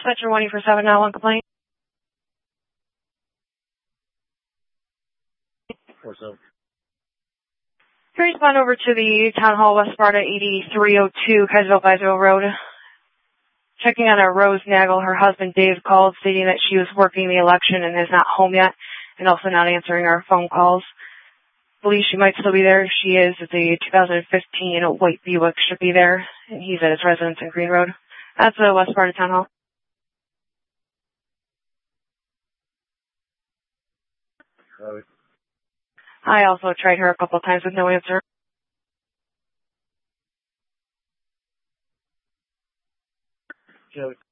Dispatcher 147 now on complaint. Or so. Can you respond over to the Town Hall West Sparta 8302 Kaysville-Byesville Road? Checking on a Rose Nagel, her husband Dave called stating that she was working the election and is not home yet and also not answering our phone calls. Believe she might still be there. If she is, it's a 2015 white Buick should be there, and he's at his residence in Green Road. That's the West Sparta Town Hall. I also tried her a couple of times with no answer. Joey.